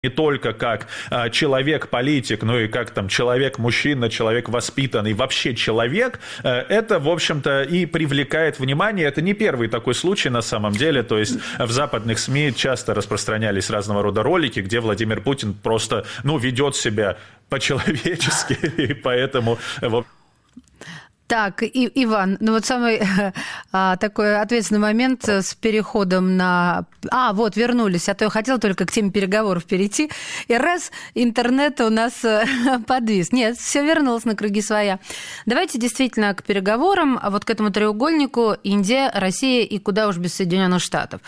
не только как человек-политик, но и как там человек-мужчина, человек воспитанный, вообще человек, это, в общем-то, и привлекает внимание. Это не первый такой случай на самом деле. То есть в западных СМИ часто распространялись разного рода ролики, где Владимир Путин просто, ведет себя по-человечески, и поэтому... Так, Иван, вот самый такой ответственный момент с переходом на... вот вернулись, а то я хотела только к теме переговоров перейти, и раз интернет у нас подвис. Нет, все вернулось на круги своя. Давайте действительно к переговорам, вот к этому треугольнику: Индия, Россия и куда уж без Соединенных Штатов.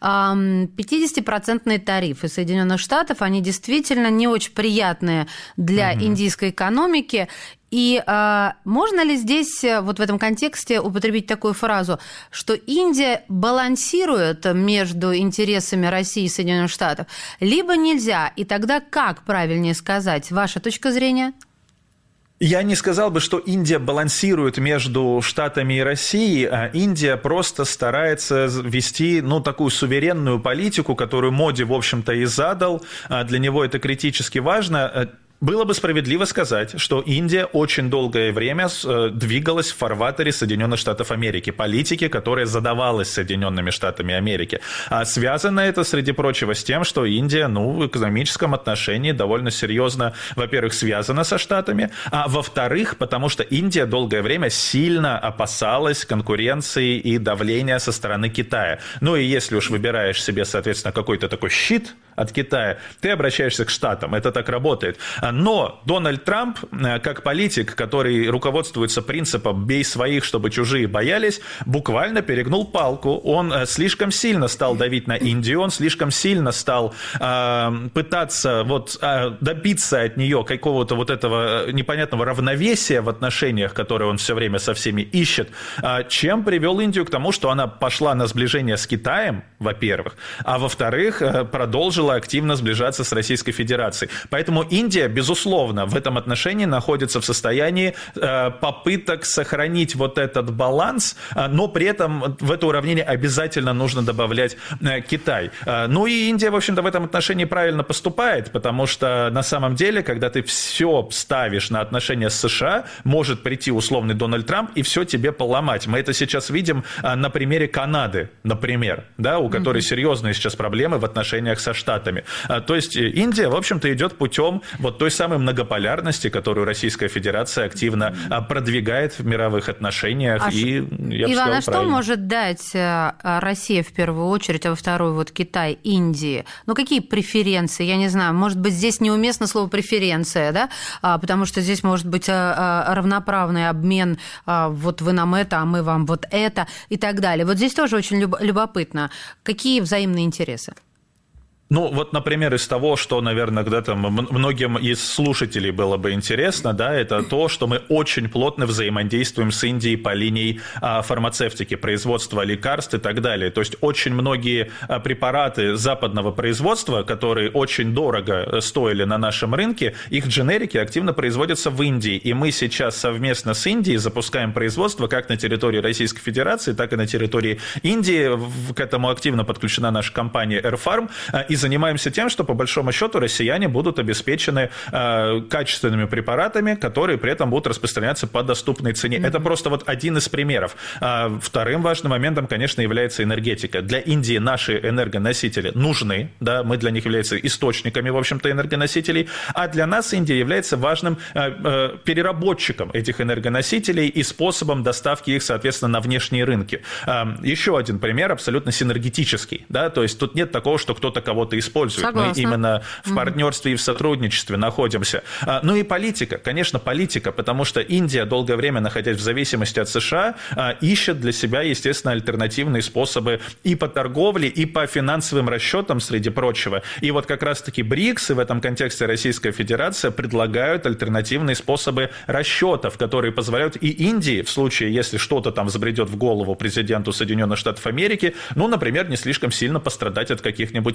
50% тарифы Соединенных Штатов, они действительно не очень приятные для индийской экономики. И можно ли здесь вот в этом контексте употребить такую фразу, что Индия балансирует между интересами России и Соединенных Штатов, либо нельзя? И тогда как правильнее сказать? Ваша точка зрения? Я не сказал бы, что Индия балансирует между Штатами и Россией, а Индия просто старается вести, такую суверенную политику, которую Моди, в общем-то, и задал. Для него это критически важно. Было бы справедливо сказать, что Индия очень долгое время двигалась в фарватере Соединенных Штатов Америки, политики, которая задавалась Соединенными Штатами Америки. А связано это, среди прочего, с тем, что Индия, в экономическом отношении довольно серьезно, во-первых, связана со Штатами, а во-вторых, потому что Индия долгое время сильно опасалась конкуренции и давления со стороны Китая. И если уж выбираешь себе, соответственно, какой-то такой щит от Китая, ты обращаешься к Штатам. Это так работает. Но Дональд Трамп, как политик, который руководствуется принципом «бей своих, чтобы чужие боялись», буквально перегнул палку. Он слишком сильно стал давить на Индию, он слишком сильно стал пытаться добиться от нее какого-то вот этого непонятного равновесия в отношениях, которые он все время со всеми ищет, чем привел Индию к тому, что она пошла на сближение с Китаем, во-первых, а во-вторых, продолжила активно сближаться с Российской Федерацией. Поэтому Индия, безусловно, в этом отношении находится в состоянии попыток сохранить вот этот баланс, но при этом в это уравнение обязательно нужно добавлять Китай. И Индия, в общем-то, в этом отношении правильно поступает, потому что на самом деле, когда ты все ставишь на отношения с США, может прийти условный Дональд Трамп и все тебе поломать. Мы это сейчас видим на примере Канады, например, у которой серьезные сейчас проблемы в отношениях со Штатами. То есть Индия, в общем-то, идет путем той самой многополярности, которую Российская Федерация активно продвигает в мировых отношениях. Иван, что может дать Россия в первую очередь, а во вторую Китай, Индии? Какие преференции? Я не знаю, может быть, здесь неуместно слово «преференция», да? Потому что здесь может быть равноправный обмен, вы нам это, а мы вам вот это и так далее. Здесь тоже очень любопытно. Какие взаимные интересы? Например, из того, что, наверное, где-то многим из слушателей было бы интересно, это то, что мы очень плотно взаимодействуем с Индией по линии фармацевтики, производства лекарств и так далее. То есть очень многие препараты западного производства, которые очень дорого стоили на нашем рынке, их дженерики активно производятся в Индии. И мы сейчас совместно с Индией запускаем производство как на территории Российской Федерации, так и на территории Индии. К этому активно подключена наша компания AirFarm. И занимаемся тем, что, по большому счету, россияне будут обеспечены качественными препаратами, которые при этом будут распространяться по доступной цене. Это просто один из примеров. Вторым важным моментом, конечно, является энергетика. Для Индии наши энергоносители нужны, мы для них являемся источниками, в общем-то, энергоносителей, а для нас Индия является важным переработчиком этих энергоносителей и способом доставки их, соответственно, на внешние рынки. Еще один пример абсолютно синергетический, то есть тут нет такого, что кто-то кого-то использует. Согласна. Мы именно в партнерстве и в сотрудничестве находимся. И политика, конечно, политика, потому что Индия, долгое время находясь в зависимости от США, ищет для себя, естественно, альтернативные способы и по торговле, и по финансовым расчетам, среди прочего. И как раз-таки БРИКС, и в этом контексте Российская Федерация предлагают альтернативные способы расчетов, которые позволяют и Индии, в случае, если что-то там взбредет в голову президенту Соединенных Штатов Америки, например, не слишком сильно пострадать от каких-нибудь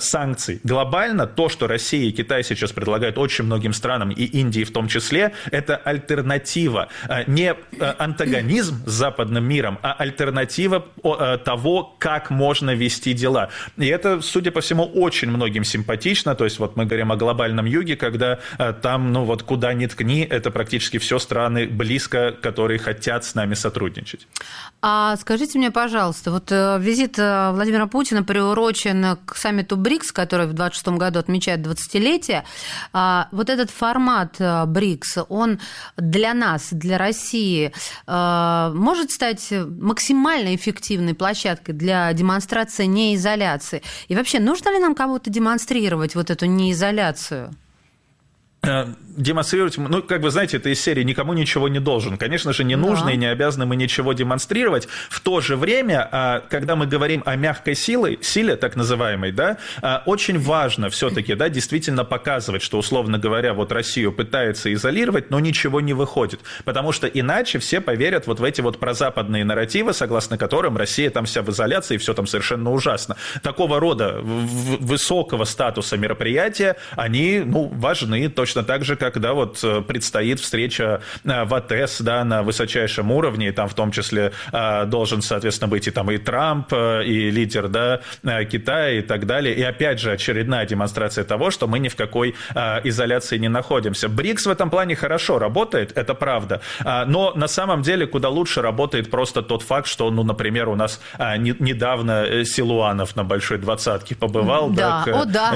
санкций. Глобально то, что Россия и Китай сейчас предлагают очень многим странам, и Индии в том числе, это альтернатива. Не антагонизм с западным миром, а альтернатива того, как можно вести дела. И это, судя по всему, очень многим симпатично. То есть вот мы говорим о глобальном юге, когда там, ну вот куда ни ткни, это практически все страны близко, которые хотят с нами сотрудничать. А скажите мне, пожалуйста, вот визит Владимира Путина приурочен к саммиту БРИКС, который в 2026 году отмечает 20-летие. Вот этот формат БРИКС, он для нас, для России, может стать максимально эффективной площадкой для демонстрации неизоляции? И вообще, нужно ли нам кого-то демонстрировать вот эту неизоляцию? Демонстрировать, ну, как вы знаете, это из серии «никому ничего не должен». Конечно же, не нужно и не обязаны мы ничего демонстрировать. В то же время, когда мы говорим о мягкой силе, так называемой, да, очень важно все-таки, да, действительно показывать, что, условно говоря, вот Россию пытается изолировать, но ничего не выходит. Потому что иначе все поверят вот в эти вот прозападные нарративы, согласно которым Россия там вся в изоляции, и все там совершенно ужасно. Такого рода высокого статуса мероприятия, они, ну, важны точно так же, когда вот предстоит встреча в АТЭС, да, на высочайшем уровне, и там в том числе должен, соответственно, быть и там и Трамп, и лидер, да, Китая и так далее. И опять же очередная демонстрация того, что мы ни в какой изоляции не находимся. БРИКС в этом плане хорошо работает, это правда, но на самом деле куда лучше работает просто тот факт, что, ну, например, у нас недавно Силуанов на Большой Двадцатке побывал, да,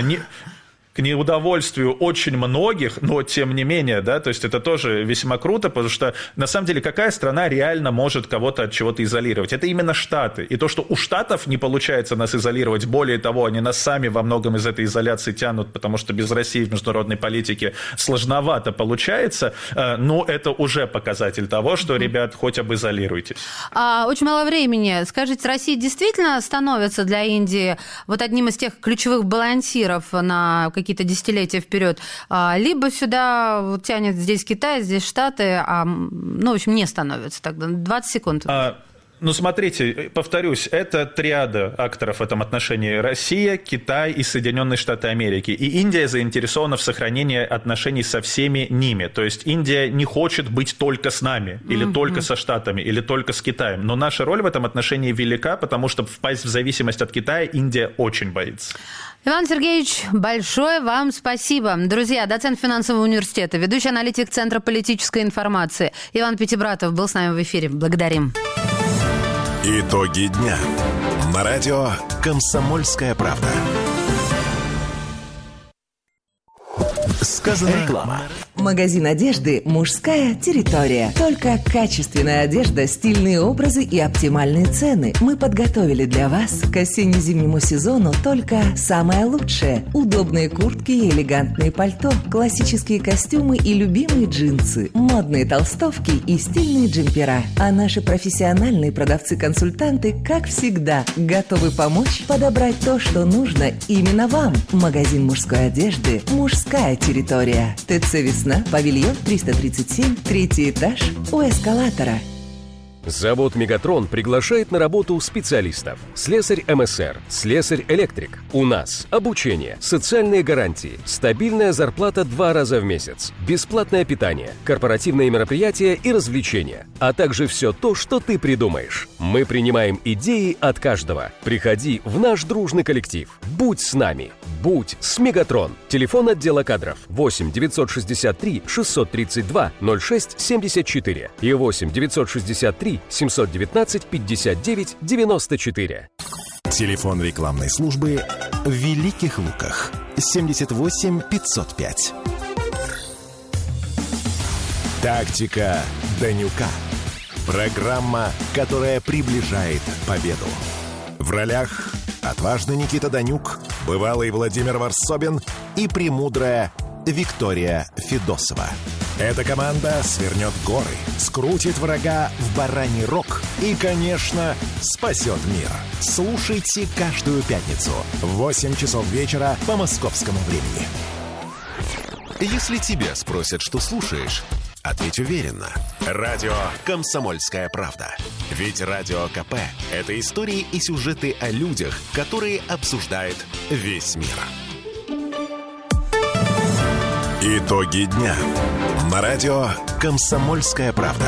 к неудовольствию очень многих, но тем не менее, да, то есть это тоже весьма круто, потому что на самом деле какая страна реально может кого-то от чего-то изолировать? Это именно Штаты. И то, что у Штатов не получается нас изолировать, более того, они нас сами во многом из этой изоляции тянут, потому что без России в международной политике сложновато получается, но это уже показатель того, что, ребят, хоть обизолируйтесь. Очень мало времени. Скажите, Россия действительно становится для Индии вот одним из тех ключевых балансиров на какие-то десятилетия вперед, либо сюда вот тянет здесь Китай, здесь Штаты, ну, в общем, не становится тогда. 20 секунд. Ну, смотрите, повторюсь, это триада акторов в этом отношении. Россия, Китай и Соединенные Штаты Америки. И Индия заинтересована в сохранении отношений со всеми ними. То есть Индия не хочет быть только с нами, или только со Штатами, или только с Китаем. Но наша роль в этом отношении велика, потому что впасть в зависимость от Китая Индия очень боится. Иван Сергеевич, большое вам спасибо. Друзья, доцент финансового университета, ведущий аналитик Центра политической информации Иван Пятибратов был с нами в эфире. Благодарим. Итоги дня. На радио «Комсомольская правда». Сказано. Реклама. Магазин одежды «Мужская территория». Только качественная одежда, стильные образы и оптимальные цены. Мы подготовили для вас к осенне-зимнему сезону только самое лучшее. Удобные куртки и элегантные пальто, классические костюмы и любимые джинсы, модные толстовки и стильные джемпера. А наши профессиональные продавцы-консультанты, как всегда, готовы помочь подобрать то, что нужно именно вам. Магазин мужской одежды «Мужская территория». ТЦ «Весна», павильон 337, 3-й этаж у эскалатора. Завод «Мегатрон» приглашает на работу специалистов. Слесарь МСР, слесарь-электрик. У нас обучение, социальные гарантии, стабильная зарплата 2 раза в месяц, бесплатное питание, корпоративные мероприятия и развлечения, а также все то, что ты придумаешь. Мы принимаем идеи от каждого. Приходи в наш дружный коллектив. Будь с нами. Будь с «Мегатрон». Телефон отдела кадров 8 963 632 06 74 и 8 963 719 59 94. Телефон рекламной службы в Великих Луках 78 505. Тактика Данюка. Программа, которая приближает победу. В ролях отважный Никита Данюк, бывалый Владимир Варсобин и премудрая Виктория Федосова. Эта команда свернет горы, скрутит врага в бараний рог и, конечно, спасет мир. Слушайте каждую пятницу в 8 часов вечера по московскому времени. Если тебя спросят, что слушаешь, Ответь уверенно. Радио «Комсомольская правда». Ведь Радио КП – это истории и сюжеты о людях, которые обсуждает весь мир. Итоги дня. На радио «Комсомольская правда».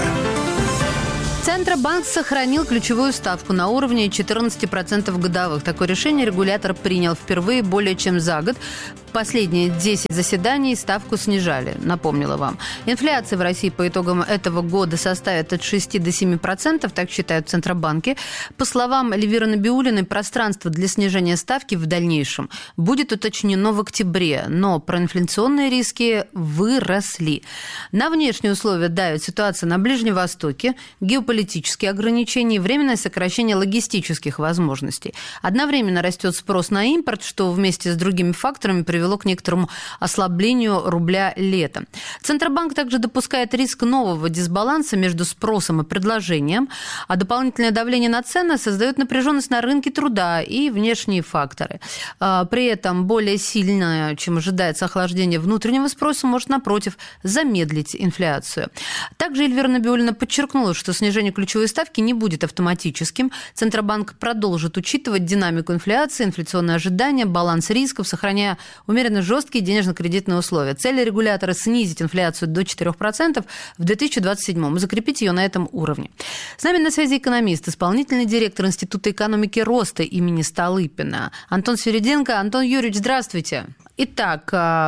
Центробанк сохранил ключевую ставку на уровне 14% годовых. Такое решение регулятор принял впервые более чем за год. Последние 10 заседаний ставку снижали, напомнила вам. Инфляция в России по итогам этого года составит от 6 до 7%, так считают в Центробанке. По словам Эльвиры Набиуллиной, пространство для снижения ставки в дальнейшем будет уточнено в октябре, но проинфляционные риски выросли. На внешние условия давит ситуация на Ближнем Востоке, геополитические ограничения и временное сокращение логистических возможностей. Одновременно растет спрос на импорт, что вместе с другими факторами привело к некоторому ослаблению рубля летом. Центробанк также допускает риск нового дисбаланса между спросом и предложением, а дополнительное давление на цены создает напряженность на рынке труда и внешние факторы. При этом более сильное, чем ожидается, охлаждение внутреннего спроса может, напротив, замедлить инфляцию. Также Эльвира Набиуллина подчеркнула, что снижение ключевой ставки не будет автоматическим. Центробанк продолжит учитывать динамику инфляции, инфляционные ожидания, баланс рисков, сохраняя умеренно жесткие денежно-кредитные условия. Цель регулятора – снизить инфляцию до 4% в 2027 и закрепить ее на этом уровне. С нами на связи экономист, исполнительный директор Института экономики роста имени Столыпина Антон Свириденко. Антон Юрьевич, здравствуйте. Итак,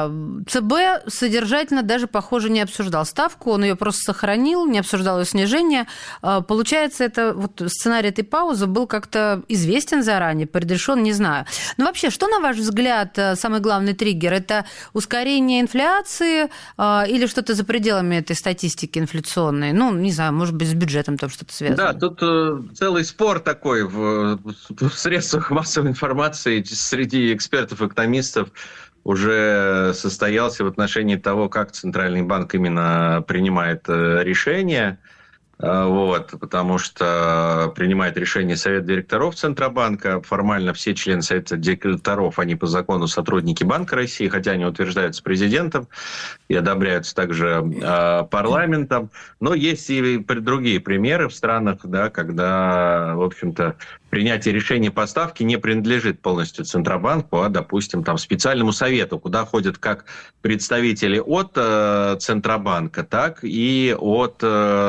ЦБ содержательно даже, похоже, не обсуждал ставку, он ее просто сохранил, не обсуждал ее снижение. Получается, это вот сценарий этой паузы был как-то известен заранее, предрешен, не знаю. Но вообще, что, на ваш взгляд, самый главный триггер? Это ускорение инфляции или что-то за пределами этой статистики инфляционной? Ну, не знаю, может быть, с бюджетом там что-то связано. Да, тут целый спор такой в средствах массовой информации среди экспертов, экономистов уже состоялся в отношении того, как Центральный банк именно принимает решения. Вот, потому что принимает решение Совет директоров Центробанка. Формально все члены Совета директоров, они по закону сотрудники Банка России, хотя они утверждаются президентом и одобряются также парламентом. Но есть и другие примеры в странах, да, когда, в общем-то, принятие решения по ставке не принадлежит полностью Центробанку, а, допустим, там, специальному совету, куда ходят как представители от Центробанка, так и от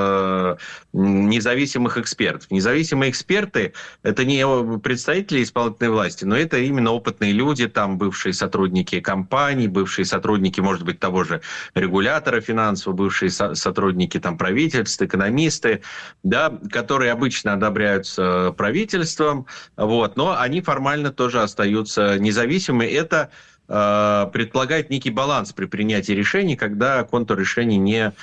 независимых экспертов. Независимые эксперты – это не представители исполнительной власти, но это именно опытные люди, там бывшие сотрудники компаний, бывшие сотрудники, может быть, того же регулятора финансового, бывшие сотрудники там, правительства, экономисты, да, которые обычно одобряются правительством, вот, но они формально тоже остаются независимыми. Это предполагает некий баланс при принятии решений, когда контур решений не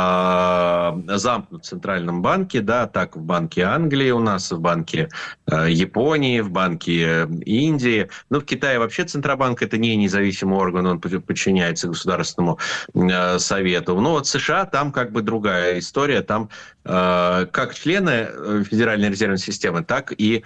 замкнут в Центральном банке, да, так в Банке Англии у нас, в Банке Японии, в Банке Индии. Но в Китае вообще Центробанк – это не независимый орган, он подчиняется Государственному Совету. Но вот США там как бы другая история, там как члены Федеральной резервной системы, так и,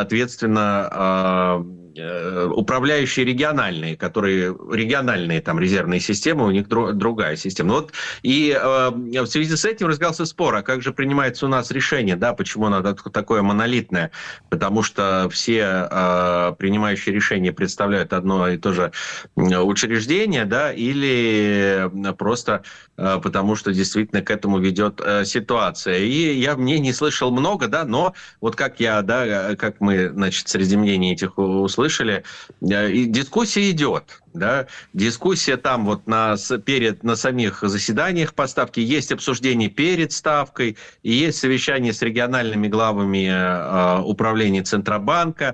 соответственно, управляющие региональные, региональные там резервные системы, у них другая система. Вот, и в связи с этим разгорался спор, а как же принимается у нас решение, да, почему оно такое монолитное, потому что все принимающие решения представляют одно и то же учреждение, да, или просто потому что действительно к этому ведет ситуация. И я мнений слышал много, да, но вот как мы, значит, среди мнений этих услышали, дискуссия идет. Да, дискуссия там вот на самих заседаниях по ставке, есть обсуждение перед ставкой, и есть совещание с региональными главами управления Центробанка.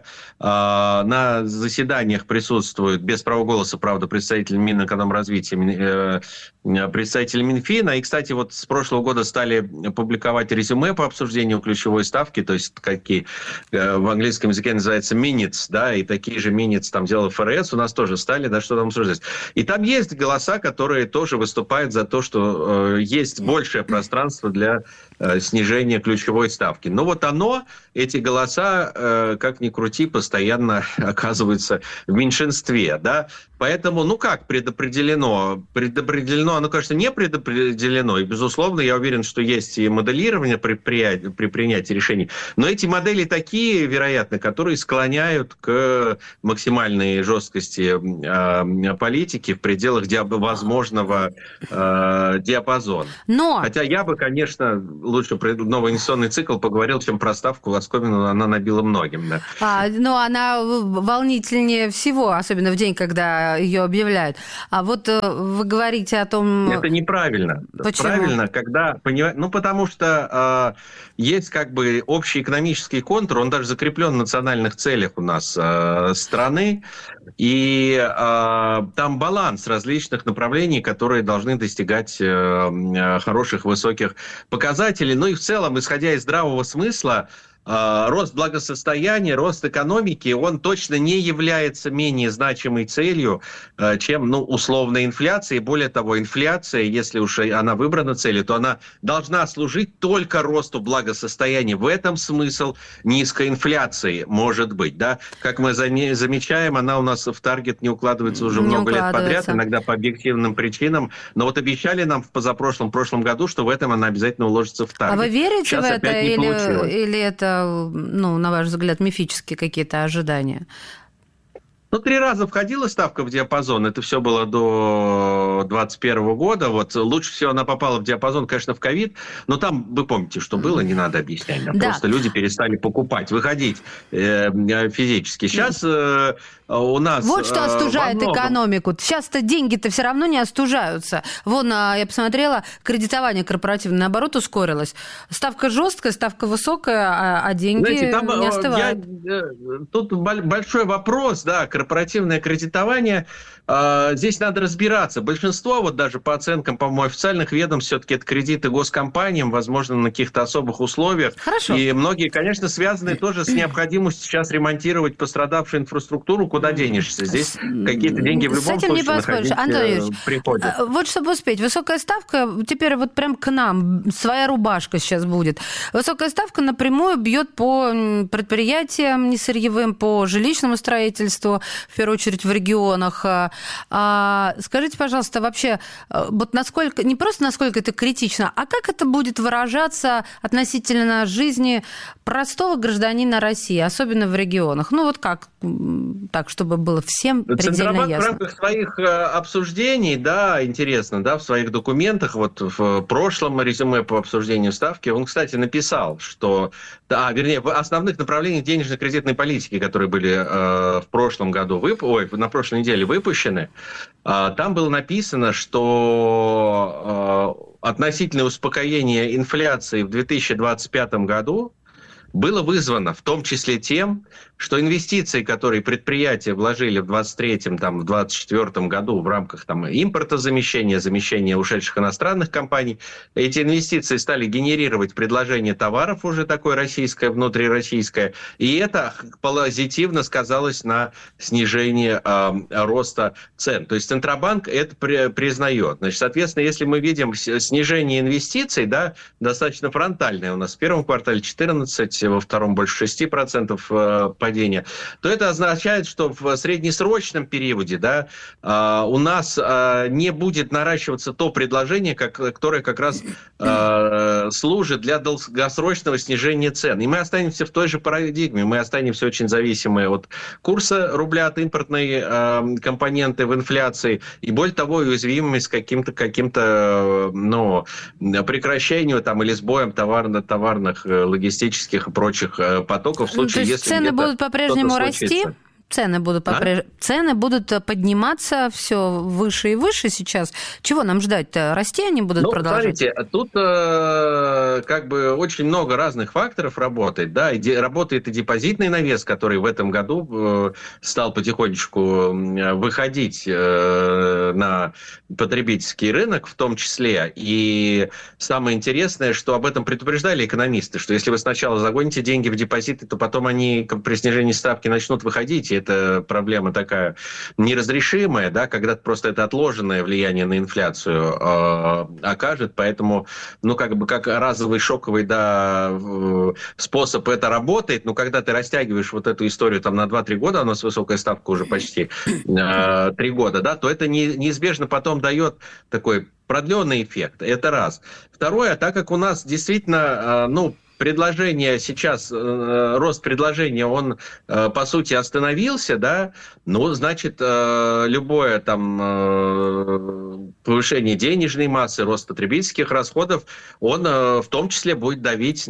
На заседаниях присутствуют без права голоса, правда, представители Минэкономразвития, представители Минфина. И, кстати, вот с прошлого года стали публиковать резюме по обсуждению ключевой ставки, то есть какие в английском языке называется minutes, да, и такие же minutes там делал ФРС, у нас тоже стали, да, что там обсуждать. И там есть голоса, которые тоже выступают за то, что есть большее пространство для снижения ключевой ставки. Но вот эти голоса, как ни крути, постоянно оказываются в меньшинстве, да. Поэтому, как предопределено? Предопределено, оно, конечно, не предопределено. И, безусловно, я уверен, что есть и моделирование при принятии решений. Но эти модели такие, вероятно, которые склоняют к максимальной жесткости политики в пределах возможного диапазона. Хотя я бы, конечно, лучше про новый инвестиционный цикл поговорил, чем про ставку Ласковину, она набила многим. Да. Но она волнительнее всего, особенно в день, когда ее объявляют. А вот вы говорите о том... Это неправильно. Почему? Правильно, когда... потому что есть как бы общий экономический контур, он даже закреплен в национальных целях у нас страны, и там баланс различных направлений, которые должны достигать хороших, высоких показателей. Ну и в целом, исходя из здравого смысла, рост благосостояния, рост экономики, он точно не является менее значимой целью, чем, условная инфляция. И более того, инфляция, если уж она выбрана целью, то она должна служить только росту благосостояния. В этом смысл низкой инфляции может быть. Да? Как мы замечаем, она у нас в таргет не укладывается уже много лет подряд, иногда по объективным причинам. Но вот обещали нам в прошлом году, что в этом она обязательно уложится в таргет. А вы верите Сейчас в это или это, на ваш взгляд, мифические какие-то ожидания? 3 раза входила ставка в диапазон, это все было до 2021 года. Вот лучше всего она попала в диапазон, конечно, в ковид, но там, вы помните, что было, не надо объяснять. Да. Просто люди перестали покупать, выходить физически. Сейчас у нас... Вот что остужает экономику. Сейчас-то деньги-то все равно не остужаются. Вон, я посмотрела, кредитование корпоративное, наоборот, ускорилось. Ставка жесткая, ставка высокая, а деньги не остывают. Тут большой вопрос, да, корпоративное кредитование. Здесь надо разбираться. Большинство, вот даже по оценкам, по-моему, официальных ведомств, все-таки это кредиты госкомпаниям, возможно, на каких-то особых условиях. Хорошо. И многие, конечно, связаны тоже с необходимостью сейчас ремонтировать пострадавшую инфраструктуру. Куда денешься? Здесь какие-то деньги в любом случае находить приходят. Вот чтобы успеть. Высокая ставка, теперь вот прям к нам, своя рубашка сейчас будет. Высокая ставка напрямую бьет по предприятиям несырьевым, по жилищному строительству, в первую очередь в регионах. Скажите, пожалуйста, вообще, вот насколько, не просто насколько это критично, а как это будет выражаться относительно жизни простого гражданина России, особенно в регионах? Вот как, так, чтобы было всем предельно ясно. В рамках своих обсуждений, да, интересно, да, в своих документах, вот в прошлом резюме по обсуждению ставки, он, кстати, написал, что, в основных направлениях денежно-кредитной политики, которые были в прошлом году, на прошлой неделе выпущены, там было написано, что относительное успокоение инфляции в 2025 году было вызвано в том числе тем, что инвестиции, которые предприятия вложили в 2023, в 2024 году в рамках импортозамещения ушедших иностранных компаний, эти инвестиции стали генерировать предложение товаров уже такое российское, внутрироссийское, и это позитивно сказалось на снижении роста цен. То есть Центробанк это признает. Значит, соответственно, если мы видим снижение инвестиций, да, достаточно фронтальное у нас в первом квартале 14%, во втором больше 6% падения, то это означает, что в среднесрочном периоде, да, у нас не будет наращиваться то предложение, которое как раз служит для долгосрочного снижения цен. И мы останемся в той же парадигме, мы останемся очень зависимы от курса рубля, от импортной компоненты в инфляции, и более того, уязвимыми с каким-то прекращению или сбоем товарных, логистических и прочих потоков в случае, если цены будут по-прежнему расти? Цены будут подниматься все выше и выше сейчас. Чего нам ждать-то? Расти они будут продолжать? Смотрите, тут очень много разных факторов работает. Да? Работает и депозитный навес, который в этом году стал потихонечку выходить на потребительский рынок в том числе. И самое интересное, что об этом предупреждали экономисты, что если вы сначала загоните деньги в депозиты, то потом они при снижении ставки начнут выходить, и понимаете, это проблема такая неразрешимая, да, когда просто это отложенное влияние на инфляцию окажет, поэтому, ну, как бы как разовый шоковый, да, способ это работает, но когда ты растягиваешь вот эту историю там на 2-3 года, у нас высокая ставка уже почти 3 года, да, то это неизбежно потом дает такой продленный эффект. Это раз. Второе, так как у нас действительно, ну, предложение сейчас, рост предложения, он, по сути, остановился, да, ну, значит, любое там повышение денежной массы, рост потребительских расходов, он в том числе будет давить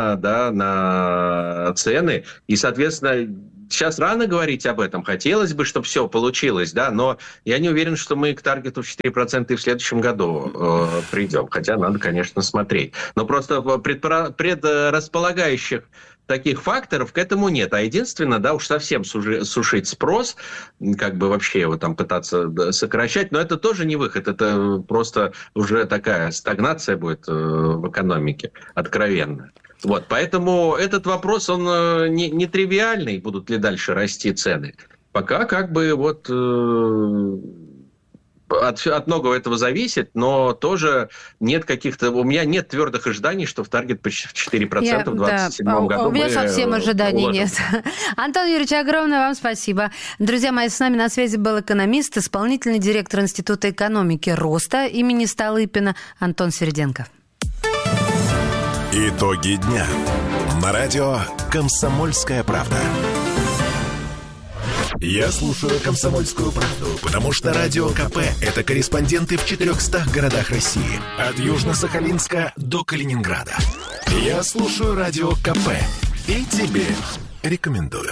на цены, и, соответственно, сейчас рано говорить об этом. Хотелось бы, чтобы все получилось, да, но я не уверен, что мы к таргету в 4% и в следующем году придем. Хотя надо, конечно, смотреть. Но просто предрасполагающих таких факторов к этому нет. А единственное, да, уж совсем сушить спрос, как бы вообще его там пытаться сокращать, но это тоже не выход. Это просто уже такая стагнация будет в экономике, откровенная. Вот, поэтому этот вопрос, он не тривиальный, будут ли дальше расти цены. Пока как бы вот от многого этого зависит, но тоже нет каких-то... У меня нет твердых ожиданий, что в таргет по 4% в 2027 году. У меня совсем ожиданий нет. Антон Юрьевич, огромное вам спасибо. Друзья мои, с нами на связи был экономист, исполнительный директор Института экономики роста имени Столыпина Антон Середенко. Итоги дня. На радио «Комсомольская правда». Я слушаю «Комсомольскую правду», потому что Радио КП – это корреспонденты в 400 городах России. От Южно-Сахалинска до Калининграда. Я слушаю Радио КП и тебе рекомендую.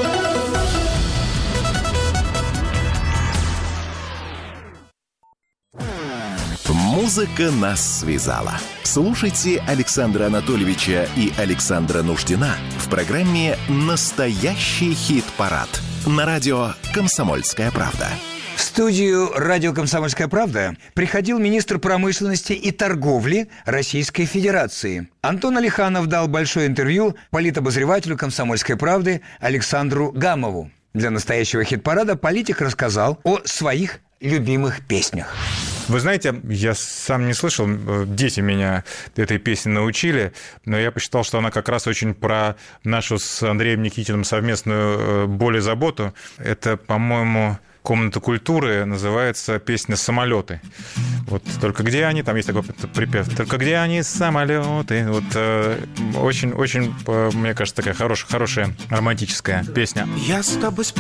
Музыка нас связала. Слушайте Александра Анатольевича и Александра Нуждина в программе «Настоящий хит-парад» на радио «Комсомольская правда». В студию радио «Комсомольская правда» приходил министр промышленности и торговли Российской Федерации. Антон Алиханов дал большое интервью политобозревателю «Комсомольской правды» Александру Гамову. Для настоящего хит-парада политик рассказал о своих любимых песнях. Вы знаете, я сам не слышал, дети меня этой песне научили, но я посчитал, что она как раз очень про нашу с Андреем Никитиным совместную боль и заботу. Это, по-моему, «Комната культуры», называется песня «Самолеты». Вот только где они, там есть такой припев, только где они, самолеты. Вот очень, мне кажется, такая хорошая романтическая песня. Я с тобой